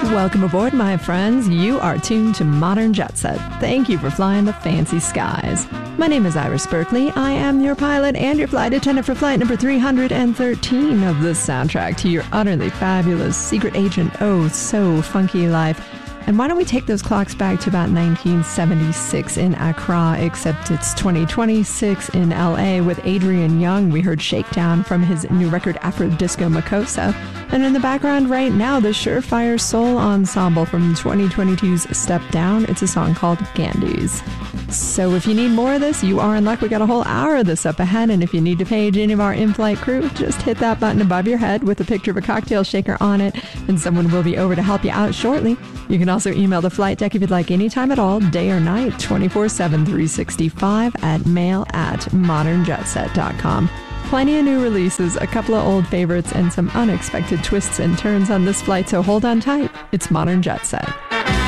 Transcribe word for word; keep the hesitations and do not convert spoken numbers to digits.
Welcome aboard, my friends. You are tuned to Modern Jet Set. Thank you for flying the fancy skies. My name is Iris Berkeley. I am your pilot and your flight attendant for flight number three hundred thirteen of the soundtrack to your utterly fabulous secret agent, oh so funky life. And why don't we take those clocks back to about nineteen seventy-six in Accra, except it's twenty twenty-six in L A with Adrian Young. We heard Shakedown from his new record Afro Disco Makossa. And in the background right now, the Surefire Soul Ensemble from twenty twenty-two's Step Down. It's a song called Gandhi's. So if you need more of this, you are in luck. We got a whole hour of this up ahead. And if you need to page any of our in-flight crew, just hit that button above your head with a picture of a cocktail shaker on it, and someone will be over to help you out shortly. You can also email the flight deck if you'd like anytime at all, day or night, twenty-four seven, three sixty-five at mail at modern jet set dot com. Plenty of new releases, a couple of old favorites, and some unexpected twists and turns on this flight, so hold on tight. It's Modern Jet Set.